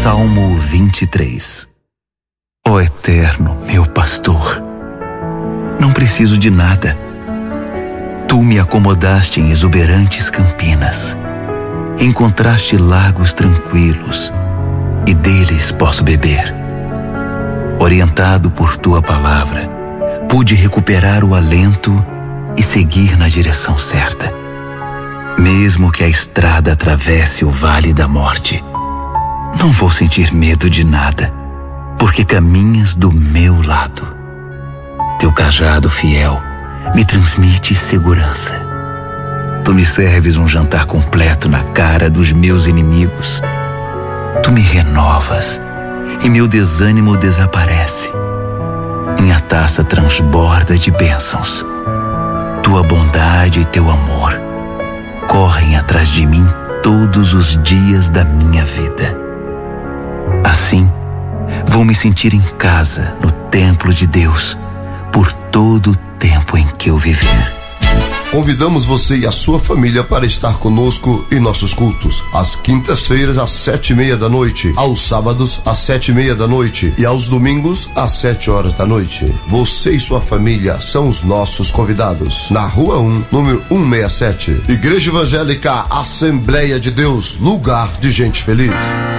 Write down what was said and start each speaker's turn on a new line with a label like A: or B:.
A: Salmo 23. Ó Eterno, meu pastor, não preciso de nada. Tu me acomodaste em exuberantes campinas. Encontraste lagos tranquilos e deles posso beber. Orientado por tua palavra, pude recuperar o alento e seguir na direção certa. Mesmo que a estrada atravesse o vale da morte, não vou sentir medo de nada, porque caminhas do meu lado. Teu cajado fiel me transmite segurança. Tu me serves um jantar completo na cara dos meus inimigos. Tu me renovas e meu desânimo desaparece. Minha taça transborda de bênçãos. Tua bondade e teu amor correm atrás de mim todos os dias da minha vida. Assim, vou me sentir em casa no templo de Deus por todo o tempo em que eu viver.
B: Convidamos você e a sua família para estar conosco em nossos cultos. Às quintas-feiras, às 7:30 da noite. Aos sábados, às 7:30 da noite. E aos domingos, às 7 horas da noite. Você e sua família são os nossos convidados. Na Rua 1, número 167. Igreja Evangélica Assembleia de Deus, lugar de gente feliz.